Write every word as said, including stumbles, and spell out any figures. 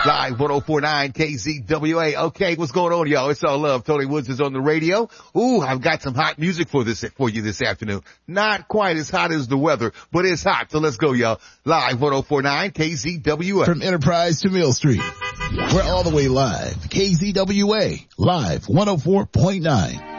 Live one oh four point nine K Z W A. Okay, what's going on, y'all? It's all love. Tony Woods is on the radio. Ooh, I've got some hot music for this, for you this afternoon. Not quite as hot as the weather, but it's hot. So let's go, y'all. Live one oh four point nine K Z W A. From Enterprise to Mill Street. We're all the way live. K Z W A. Live one oh four point nine.